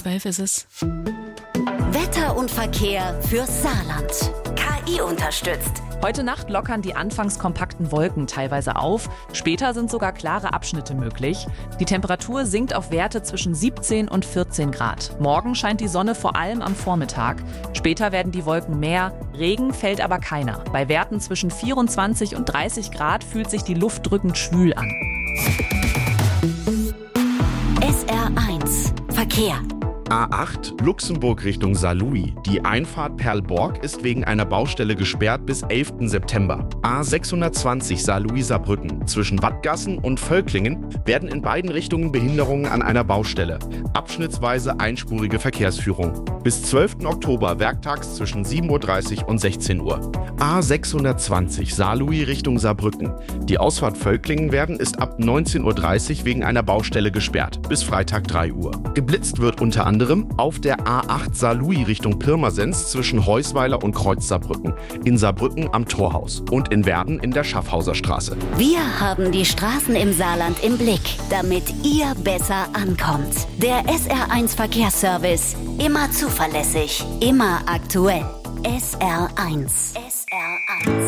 12 ist es. Wetter und Verkehr fürs Saarland. KI unterstützt. Heute Nacht lockern die anfangs kompakten Wolken teilweise auf. Später sind sogar klare Abschnitte möglich. Die Temperatur sinkt auf Werte zwischen 17 und 14 Grad. Morgen scheint die Sonne vor allem am Vormittag. Später werden die Wolken mehr. Regen fällt aber keiner. Bei Werten zwischen 24 und 30 Grad fühlt sich die Luft drückend schwül an. SR1 Verkehr. A8 Luxemburg Richtung Saarlouis. Die Einfahrt Perlborg ist wegen einer Baustelle gesperrt bis 11. September. A620 Saarlouis-Saarbrücken. Zwischen Wattgassen und Völklingen werden in beiden Richtungen Behinderungen an einer Baustelle. Abschnittsweise einspurige Verkehrsführung. Bis 12. Oktober werktags zwischen 7.30 Uhr und 16 Uhr. A620 Saarlouis Richtung Saarbrücken. Die Ausfahrt Völklingen werden ist ab 19.30 Uhr wegen einer Baustelle gesperrt. Bis Freitag 3 Uhr. Geblitzt wird unter anderem auf der A8 Saarlouis Richtung Pirmasens zwischen Heusweiler und Kreuz Saarbrücken, in Saarbrücken am Torhaus und in Werden in der Schaffhauser Straße. Wir haben die Straßen im Saarland im Blick, damit ihr besser ankommt. Der SR1 Verkehrsservice. Immer zuverlässig, immer aktuell. SR1. SR1.